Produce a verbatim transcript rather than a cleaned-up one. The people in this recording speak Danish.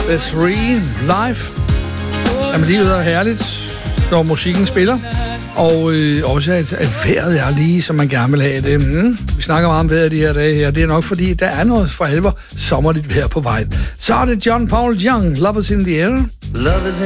The Three live. Jamen, livet er herligt, når musikken spiller. Og øh, også at, at vejret er lige, som man gerne vil have det. Mm. Vi snakker meget om vejret de her dage her. Det er nok fordi, der er noget for alvor sommerligt vejr på vej. Så er det John Paul Young, Love is in the Air. Love is